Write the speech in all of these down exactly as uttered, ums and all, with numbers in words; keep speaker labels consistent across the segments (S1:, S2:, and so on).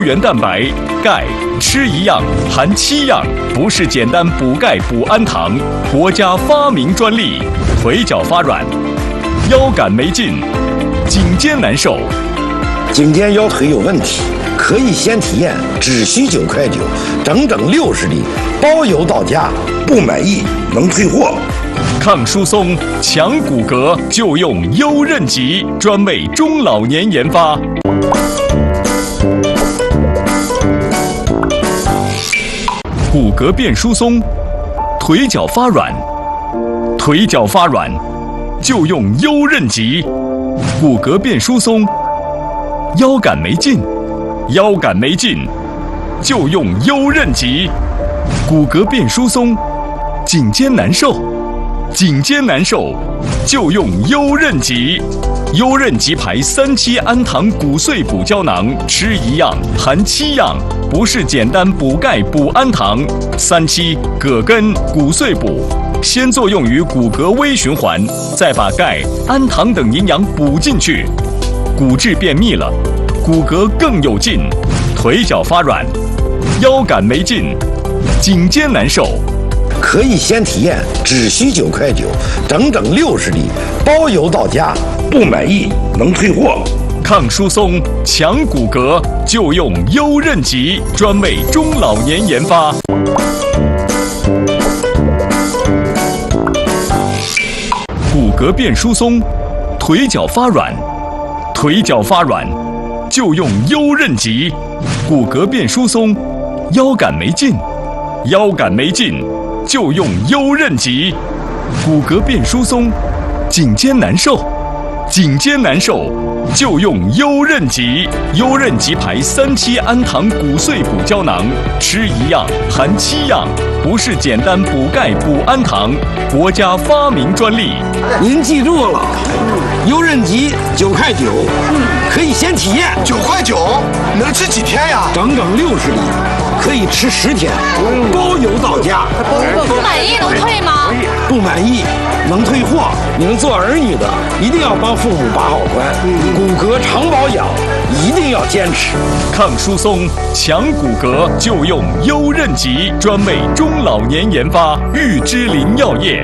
S1: 原蛋白、钙，吃一样含七样，不是简单补钙补氨糖，国家发明专利。腿脚发软，腰杆没劲，颈肩难受。
S2: 颈肩腰腿有问题，可以先体验，只需九块九，整整六十粒，包邮到家，不满意能退货。
S1: 抗疏松、强骨骼，就用优韧极，专为中老年研发。骨骼变疏松，腿脚发软，腿脚发软，就用优韧极。骨骼变疏松，腰杆没劲，腰杆没劲，就用优韧极。骨骼变疏松，颈肩难受，颈肩难受，就用优韧极。优韧极牌三七氨糖骨碎补胶囊，吃一样含七样，不是简单补钙补氨糖。三七葛根骨碎补，先作用于骨骼微循环，再把钙、氨糖等营养补进去，骨质变密了，骨骼更有劲。腿脚发软，腰杆没劲，颈肩难受。
S2: 可以先体验，只需九块九，整整六十粒，包邮到家，不满意能退货。
S1: 抗疏松、强骨骼，就用优韧极，专为中老年研发。骨骼变疏松，腿脚发软，腿脚发软，就用优韧极。骨骼变疏松，腰杆没劲，腰杆没劲，就用优韧极。骨骼变疏松，颈肩难受，颈肩难受，就用优韧极。优韧极牌三七氨糖骨碎补胶囊，吃一样含七样，不是简单补钙补氨糖，国家发明专利。
S2: 您记住了，优韧极九块九，可以先体验。
S3: 九块九能吃几天呀？
S2: 整整六十粒，可以吃十天，包邮到家。
S4: 不满意能退吗？
S2: 不满意能退货。你们做儿女的一定要帮父母把好关，骨骼常保养一定要坚持。
S1: 抗疏松、强骨骼，就用优韧极，专为中老年研发。玉芝林药业。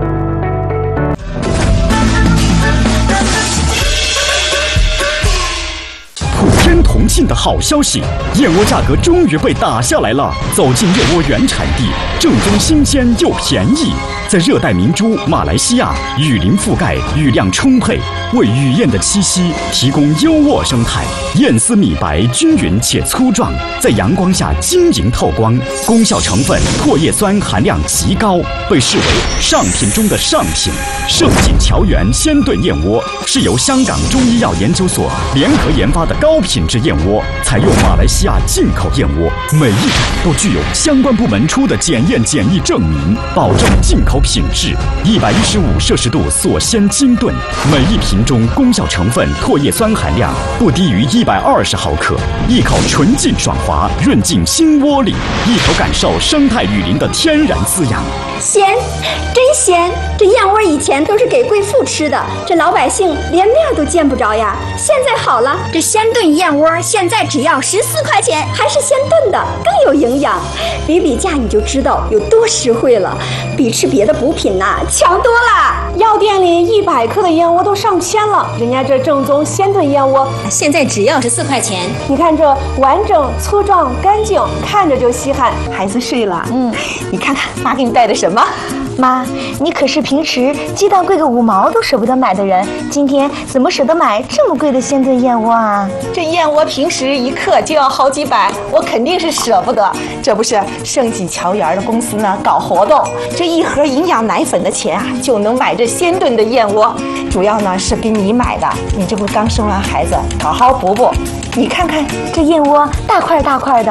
S5: 同庆的好消息，燕窝价格终于被打下来了。走进燕窝原产地，正宗新鲜又便宜。在热带明珠马来西亚，雨林覆盖，雨量充沛，为雨燕的栖息提供优渥生态。燕丝米白均匀且粗壮，在阳光下晶莹透光，功效成分唾液酸含量极高，被视为上品中的上品。盛景桥源鲜炖燕窝是由香港中医药研究所联合研发的高品质燕窝，采用马来西亚进口燕窝，每一种都具有相关部门出的检验检疫证明，保证进口品质。一百一十五摄氏度锁鲜精炖，每一瓶中功效成分唾液酸含量不低于一百二十毫克，一口纯净爽滑，润进心窝里，一口感受生态雨林的天然滋养。
S6: 鲜，真鲜！这燕窝以前都是给贵妇吃的，这老百姓连面都见不着呀。现在好了，这鲜炖燕窝现在只要十四块钱，还是鲜炖的，更有营养。比比价你就知道有多实惠了，比吃别的补品呐、啊、强多了。
S7: 药店里一百克的燕窝都上千了，人家这正宗鲜炖燕窝
S4: 现在只要十四块钱。
S7: 你看这完整、粗壮、干净，看着就稀罕。
S8: 孩子睡了，
S7: 嗯，
S8: 你看看妈给你带的什么？
S9: 妈，你可是平时鸡蛋贵个五毛都舍不得买的人，今天怎么舍得买这么贵的鲜炖燕窝啊？
S8: 这燕窝平时一克就要好几百，我肯定是舍不得。这不是盛记桥园的公司呢搞活动，这一盒营养奶粉的钱啊，就能买这鲜炖的燕窝。主要呢是给你买的，你这不刚生完孩子，好好补补。你看看
S9: 这燕窝大块大块的，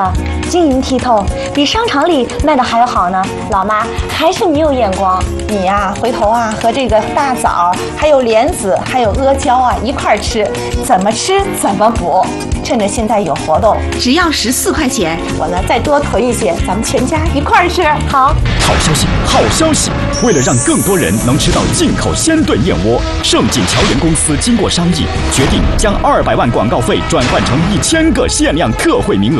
S9: 晶莹剔透，比商场里卖的还要好呢。老妈，还是你有眼光。
S8: 你呀、啊，回头啊和这个大枣、还有莲子、还有阿胶啊一块儿吃，怎么吃怎么补。趁着现在有活动，
S4: 只要十四块钱，
S8: 我呢再多囤一些，咱们全家一块儿吃。
S9: 好，
S5: 好消息，好消息！为了让更多人能吃到进口鲜炖燕窝，盛锦桥源公司经过商议，决定将二百万广告费转换成一千个限量特惠名额。